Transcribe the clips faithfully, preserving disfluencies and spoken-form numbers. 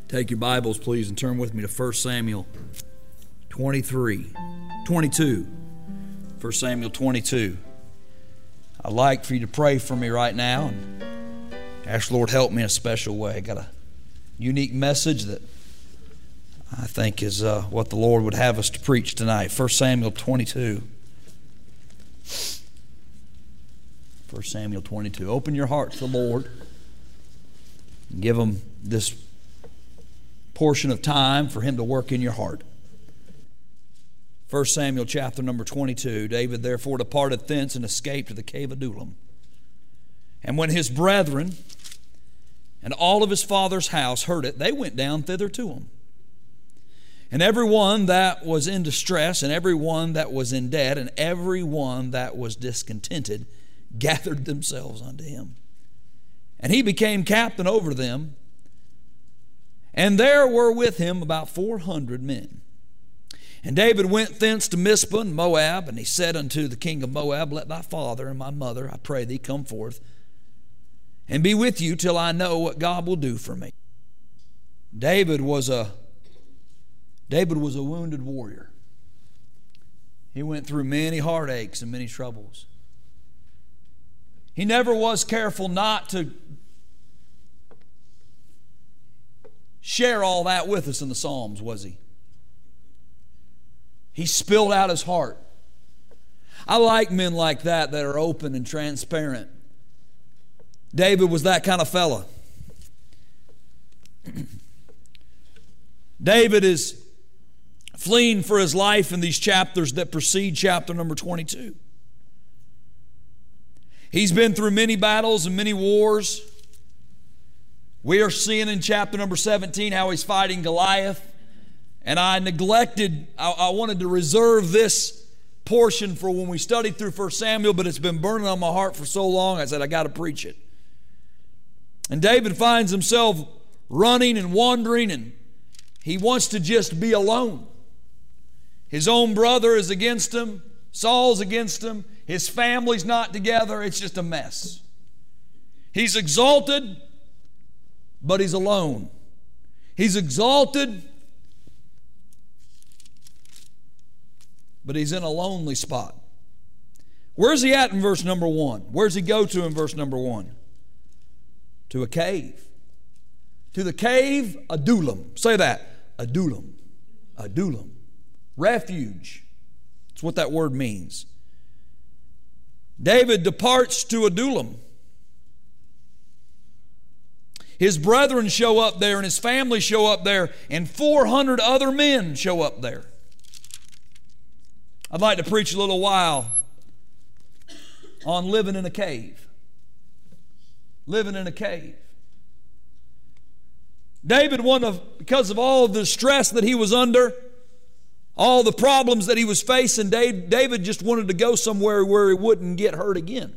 Take your Bibles, please, and turn with me to First Samuel twenty-three, twenty-two. First Samuel twenty-two. I'd like for you to pray for me right now and ask the Lord help me in a special way. I got a unique message that I think is uh, what the Lord would have us to preach tonight. First Samuel twenty-two. First Samuel twenty-two. Open your heart to the Lord and give Him this portion of time for Him to work in your heart. First Samuel chapter number twenty-two. David therefore departed thence and escaped to the cave of Adullam. And when his brethren and all of his father's house heard it, they went down thither to him. And every one that was in distress, and every one that was in debt, and every one that was discontented, gathered themselves unto him. And he became captain over them. And there were with him about four hundred men. And David went thence to Mizpah in Moab, and he said unto the king of Moab, Let thy father and my mother, I pray thee, come forth, and be with you till I know what God will do for me. David was a David was a wounded warrior. He went through many heartaches and many troubles. He never was careful not to share all that with us in the Psalms, was he? He spilled out his heart. I like men like that that are open and transparent. David was that kind of fella. David is fleeing for his life in these chapters that precede chapter number twenty-two. He's been through many battles and many wars. We are seeing in chapter number seventeen how he's fighting Goliath. And I neglected, I, I wanted to reserve this portion for when we studied through First Samuel, but it's been burning on my heart for so long, I said, I got to preach it. And David finds himself running and wandering, and he wants to just be alone. His own brother is against him. Saul's against him. His family's not together. It's just a mess. He's exalted, but he's alone. He's exalted, but he's in a lonely spot. Where's he at in verse number one? Where's he go to in verse number one? To a cave. To the cave Adullam. Say that. Adullam. Adullam. Refuge. That's what that word means. David departs to Adullam. His brethren show up there, and his family show up there, and four hundred other men show up there. I'd like to preach a little while on living in a cave. Living in a cave. David, one of, because of all of the stress that he was under, all the problems that he was facing, David just wanted to go somewhere where he wouldn't get hurt again.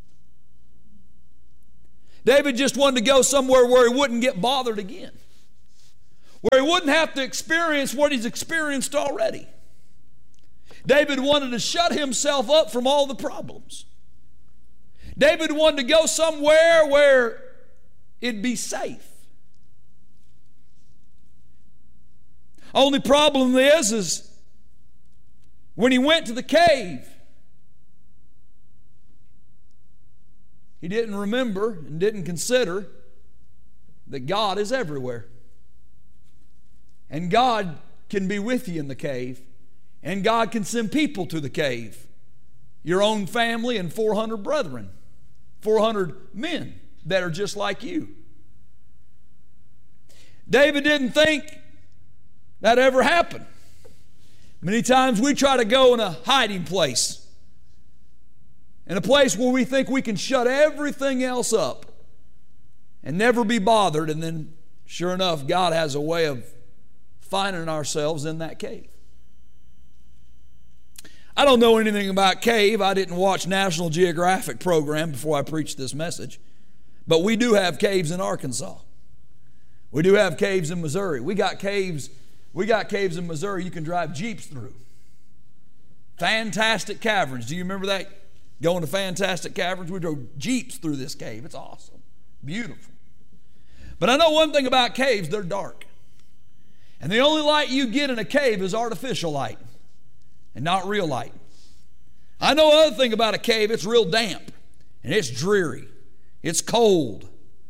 David just wanted to go somewhere where he wouldn't get bothered again. Where he wouldn't have to experience what he's experienced already. David wanted to shut himself up from all the problems. David wanted to go somewhere where it'd be safe. Only problem is, is when he went to the cave, he didn't remember and didn't consider that God is everywhere. And God can be with you in the cave. And God can send people to the cave. Your own family and four hundred brethren. four hundred men that are just like you. David didn't think that ever happened. Many times we try to go in a hiding place. In a place where we think we can shut everything else up and never be bothered. And then, sure enough, God has a way of finding ourselves in that cave. I don't know anything about cave. I didn't watch National Geographic program before I preached this message. But we do have caves in Arkansas. We do have caves in Missouri. We got caves, we got caves in Missouri you can drive Jeeps through. Fantastic Caverns. Do you remember that? Going to Fantastic Caverns? We drove Jeeps through this cave. It's awesome. Beautiful. But I know one thing about caves, they're dark. And the only light you get in a cave is artificial light and not real light. I know another thing about a cave, it's real damp and it's dreary. It's cold.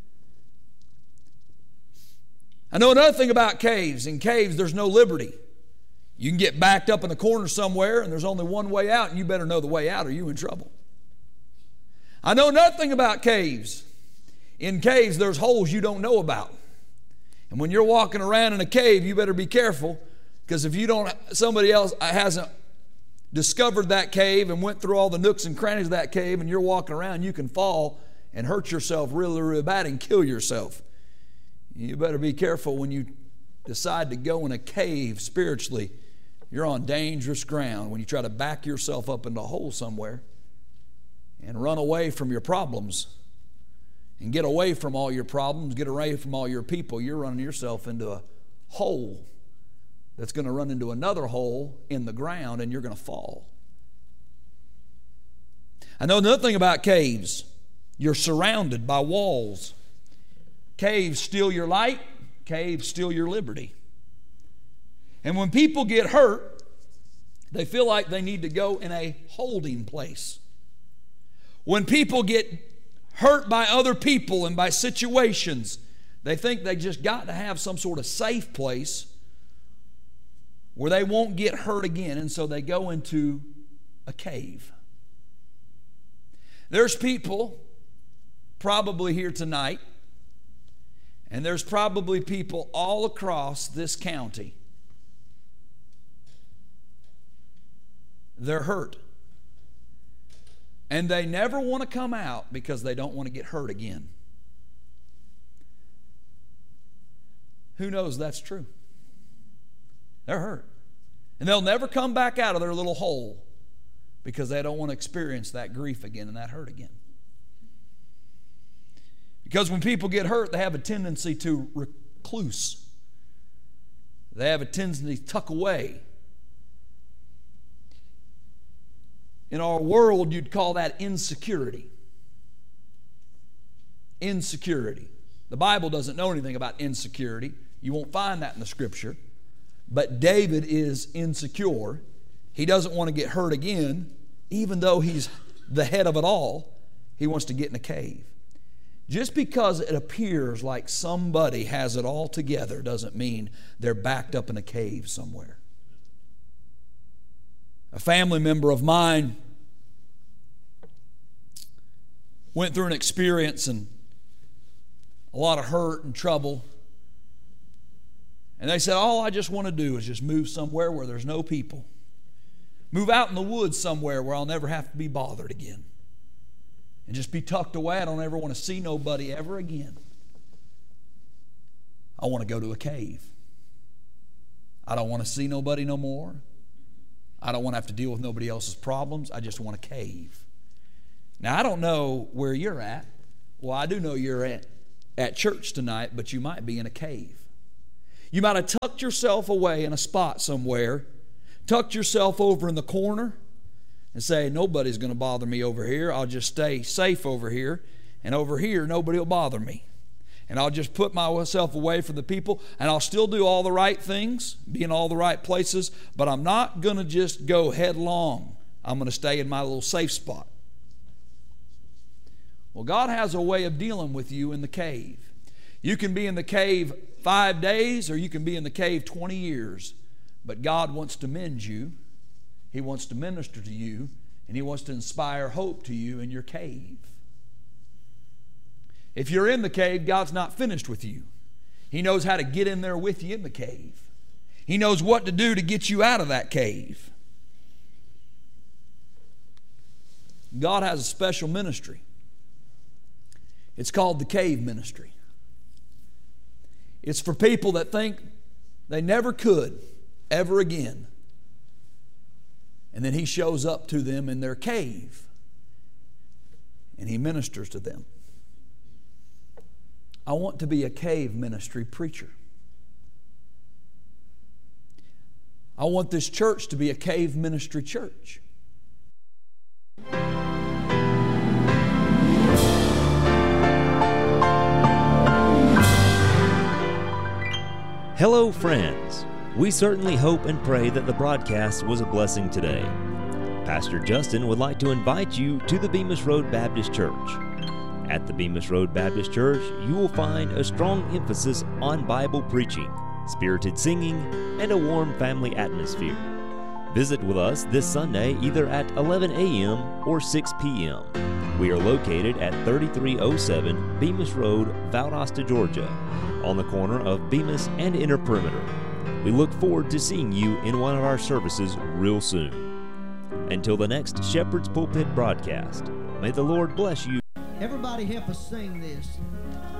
I know another thing about caves. In caves, there's no liberty. You can get backed up in the corner somewhere and there's only one way out, and you better know the way out or you're in trouble. I know nothing about caves. In caves, there's holes you don't know about. And when you're walking around in a cave, you better be careful, because if you don't, somebody else hasn't discovered that cave and went through all the nooks and crannies of that cave, and you're walking around, you can fall and hurt yourself really, really bad and kill yourself. You better be careful when you decide to go in a cave spiritually. You're on dangerous ground when you try to back yourself up into a hole somewhere and run away from your problems and get away from all your problems, get away from all your people. You're running yourself into a hole that's going to run into another hole in the ground, and you're going to fall. I know another thing about caves. You're surrounded by walls. Caves steal your light. Caves steal your liberty. And when people get hurt, they feel like they need to go in a holding place. When people get hurt by other people and by situations, they think they just got to have some sort of safe place where they won't get hurt again, and so they go into a cave. There's people probably here tonight, and there's probably people all across this county. They're hurt. And they never want to come out because they don't want to get hurt again. Who knows that's true? They're hurt. And they'll never come back out of their little hole because they don't want to experience that grief again and that hurt again. Because when people get hurt, they have a tendency to recluse. They have a tendency to tuck away. In our world, you'd call that insecurity. Insecurity. The Bible doesn't know anything about insecurity. You won't find that in the Scripture. But David is insecure. He doesn't want to get hurt again, even though he's the head of it all. He wants to get in a cave. Just because it appears like somebody has it all together doesn't mean they're backed up in a cave somewhere. A family member of mine went through an experience and a lot of hurt and trouble. And they said, all I just want to do is just move somewhere where there's no people. Move out in the woods somewhere where I'll never have to be bothered again. And just be tucked away. I don't ever want to see nobody ever again. I want to go to a cave. I don't want to see nobody no more. I don't want to have to deal with nobody else's problems. I just want a cave. Now, I don't know where you're at. Well, I do know you're at, at church tonight, but you might be in a cave. You might have tucked yourself away in a spot somewhere, tucked yourself over in the corner, and say, nobody's going to bother me over here. I'll just stay safe over here. And over here, nobody will bother me. And I'll just put myself away from the people, and I'll still do all the right things, be in all the right places, but I'm not going to just go headlong. I'm going to stay in my little safe spot. Well, God has a way of dealing with you in the cave. You can be in the cave five days, or you can be in the cave twenty years. But God wants to mend you. He wants to minister to you, and He wants to inspire hope to you in your cave. If you're in the cave, God's not finished with you. He knows how to get in there with you in the cave. He knows what to do to get you out of that cave. God has a special ministry. It's called the cave ministry. It's for people that think they never could ever again. And then He shows up to them in their cave and He ministers to them. I want to be a cave ministry preacher. I want this church to be a cave ministry church. Hello, friends. We certainly hope and pray that the broadcast was a blessing today. Pastor Justin would like to invite you to the Bemis Road Baptist Church. At the Bemis Road Baptist Church, you will find a strong emphasis on Bible preaching, spirited singing, and a warm family atmosphere. Visit with us this Sunday either at eleven a.m. or six p.m. We are located at thirty-three oh seven Bemis Road, Valdosta, Georgia, on the corner of Bemis and Inner Perimeter. We look forward to seeing you in one of our services real soon. Until the next Shepherd's Pulpit broadcast, may the Lord bless you. Everybody help us sing this.